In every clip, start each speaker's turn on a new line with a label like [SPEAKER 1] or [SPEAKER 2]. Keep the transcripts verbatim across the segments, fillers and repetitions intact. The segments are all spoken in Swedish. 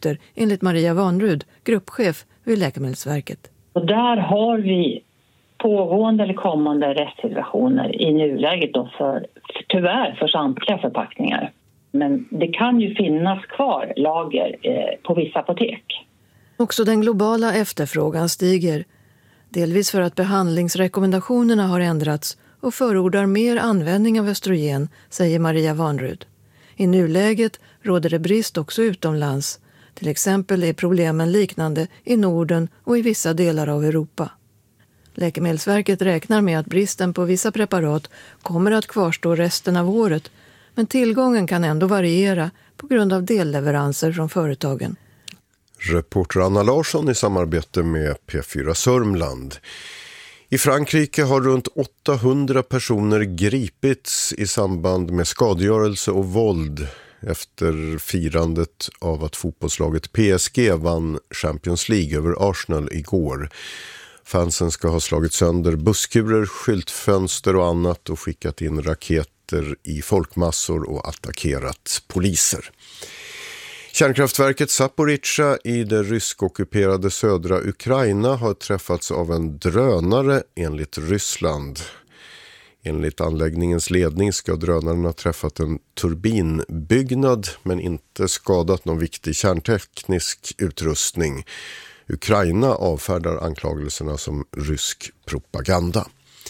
[SPEAKER 1] uppgifter enligt Maria Vanrud, gruppchef vid Läkemedelsverket.
[SPEAKER 2] Och där har vi pågående eller kommande rättssituationer i nuläget då för, tyvärr för samtliga förpackningar. Men det kan ju finnas kvar lager eh, på vissa apotek.
[SPEAKER 1] Också den globala efterfrågan stiger, delvis för att behandlingsrekommendationerna har ändrats och förordar mer användning av östrogen, säger Maria Vanrud. I nuläget råder det brist också utomlands. Till exempel är problemen liknande i Norden och i vissa delar av Europa. Läkemedelsverket räknar med att bristen på vissa preparat kommer att kvarstå resten av året, men tillgången kan ändå variera på grund av delleveranser från företagen.
[SPEAKER 3] Reporter Anna Larsson i samarbete med P fyra Sörmland. I Frankrike har runt åttahundra personer gripits i samband med skadegörelse och våld efter firandet av att fotbollslaget P S G vann Champions League över Arsenal igår. Fansen ska ha slagit sönder busskurer, skyltfönster och annat och skickat in raketer i folkmassor och attackerat poliser. Kärnkraftverket Zaporizjzja i det ryskockuperade södra Ukraina har träffats av en drönare enligt Ryssland. Enligt anläggningens ledning ska drönaren ha träffat en turbinbyggnad men inte skadat någon viktig kärnteknisk utrustning. Ukraina avfärdar anklagelserna som rysk propaganda.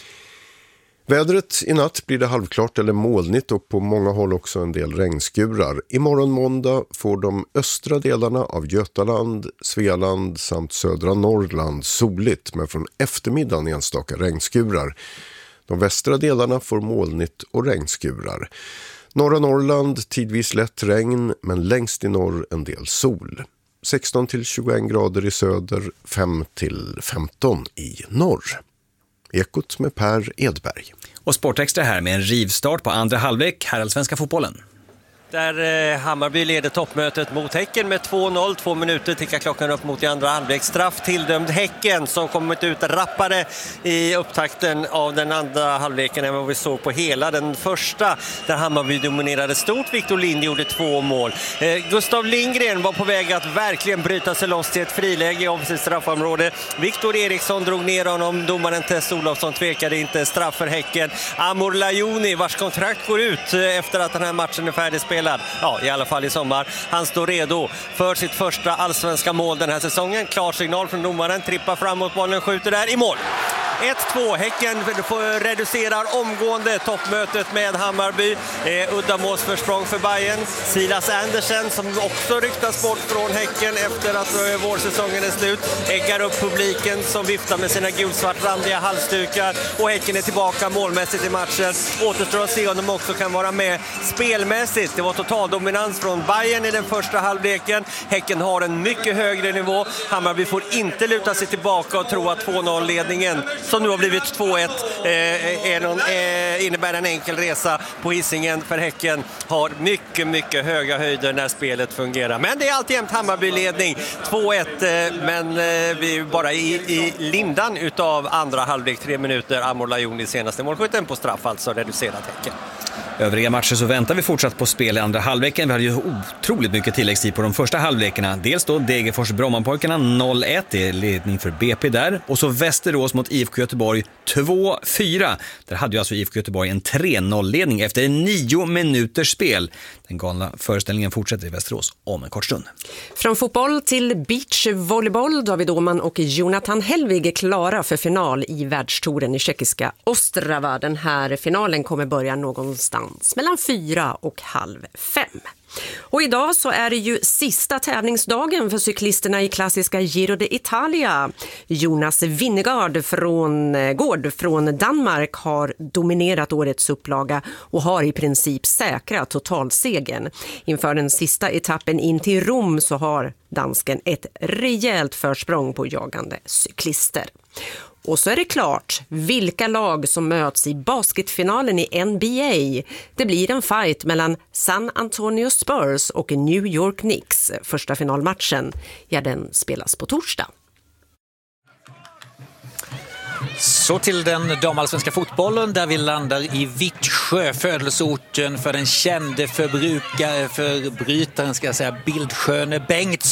[SPEAKER 3] Vädret i natt blir det halvklart eller molnigt och på många håll också en del regnskurar. Imorgon måndag får de östra delarna av Götaland, Svealand samt södra Norrland soligt men från eftermiddagen enstaka regnskurar. De västra delarna får molnigt och regnskurar. Norra Norrland tidvis lätt regn men längst i norr en del sol. sexton till tjugoett grader i söder, fem till femton i norr. Ekot med Per Edberg.
[SPEAKER 4] Och Sportextra här med en rivstart på andra halvlek här i Svenska fotbollen.
[SPEAKER 5] Där eh, Hammarby leder toppmötet mot Häcken med två noll. Två minuter tickar klockan upp mot i andra halvlek. Straff tilldömd Häcken som kommit ut rappare i upptakten av den andra halvleken än vad vi såg på hela den första. Där Hammarby dominerade stort. Victor Lind gjorde två mål. Eh, Gustav Lindgren var på väg att verkligen bryta sig loss till ett friläge i offensivt straffområde. Victor Eriksson drog ner honom. Domaren Tess Olofsson tvekade inte. Straff för Häcken. Amor Lajoni vars kontrakt går ut efter att den här matchen är färdigspelad. Ja, i alla fall i sommar. Han står redo för sitt första allsvenska mål den här säsongen. Klar signal från domaren. Trippar framåt, bollen skjuter där i mål. ett två. Häcken reducerar omgående toppmötet med Hammarby. Eh, uddamålsförsprång för Bayern. Silas Andersen som också ryktas bort från Häcken efter att eh, vårsäsongen är slut. Äggar upp publiken som viftar med sina gulsvartrandiga halsdukar. Och Häcken är tillbaka målmässigt i matchen. Återstår att se om de också kan vara med spelmässigt. Det var total dominans från Bayern i den första halvleken. Häcken har en mycket högre nivå. Hammarby får inte luta sig tillbaka och tro att två noll-ledningen som nu har blivit två ett eh, är någon, eh, innebär en enkel resa på Hisingen för Häcken har mycket, mycket höga höjder när spelet fungerar. Men det är alltid Hammarby-ledning. två ett, eh, men eh, vi är bara i, i lindan utav andra halvlek, tre minuter. Amor Lajoni senaste målskytten på straff, alltså reducerat Häcken.
[SPEAKER 4] Övriga matcher så väntar vi fortsatt på spel i andra halvleken. Vi hade ju otroligt mycket tilläggstid på de första halvlekarna. Dels då Degerfors-Brommapojkarna noll ett, det är ledning för B P där. Och så Västerås mot I F K Göteborg två fyra. Där hade ju alltså I F K Göteborg en tre noll-ledning efter nio minuters spel. Den galna föreställningen fortsätter i Västerås om en kort stund.
[SPEAKER 6] Från fotboll till beachvolleyboll. David Åhman och Jonathan Helvig är klara för final i världstouren i tjeckiska Ostrava. Den här finalen kommer börja någonstans mellan fyra och halv fem. Och idag så är det ju sista tävlingsdagen för cyklisterna i klassiska Giro d'Italia. Jonas Vingegaard från Gård från Danmark har dominerat årets upplaga och har i princip säkrat totalsegern. Inför den sista etappen in till Rom så har dansken ett rejält försprång på jagande cyklister. Och så är det klart vilka lag som möts i basketfinalen i N B A. Det blir en fight mellan San Antonio Spurs och New York Knicks. Första finalmatchen, ja, den spelas på torsdag.
[SPEAKER 7] Så till den damallsvenska fotbollen där vi landar i Vittsjö, födelseorten för den kände förbrukare, förbrytaren ska jag säga, Bildsköne Bengtsson.